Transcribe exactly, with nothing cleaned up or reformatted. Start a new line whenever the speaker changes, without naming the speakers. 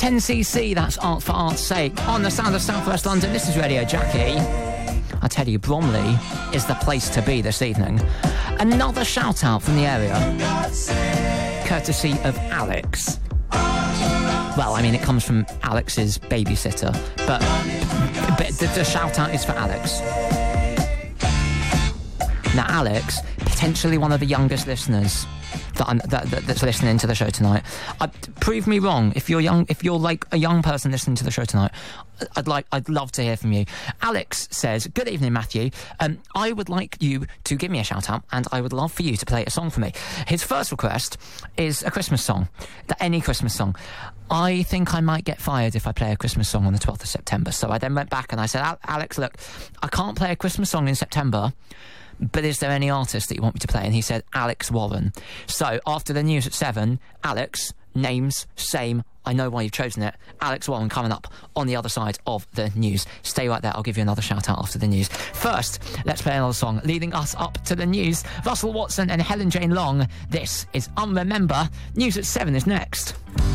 ten C C, that's Art for Art's Sake. On the sound of South West London, this is Radio Jackie. I tell you, Bromley is the place to be this evening. Another shout out from the area, courtesy of Alex. Well, I mean, it comes from Alex's babysitter, but, but the, the shout out is for Alex. Now, Alex, potentially one of the youngest listeners that I'm, that, that, that's listening to the show tonight. Uh, prove me wrong. If you're young, if you're like a young person listening to the show tonight, I'd like, I'd love to hear from you. Alex says, "Good evening, Matthew. Um, I would like you to give me a shout out, and I would love for you to play a song for me." His first request is a Christmas song, any Christmas song. I think I might get fired if I play a Christmas song on the twelfth of September. So I then went back and I said, Alex, look, I can't play a Christmas song in September, but is there any artist that you want me to play? And he said, Alex Warren. So after the news at seven, Alex, names, same, I know why you've chosen it. Alex Warren coming up on the other side of the news. Stay right there, I'll give you another shout out after the news. First, let's play another song leading us up to the news. Russell Watson and Helen Jane Long. This is Unremember. News at seven is next.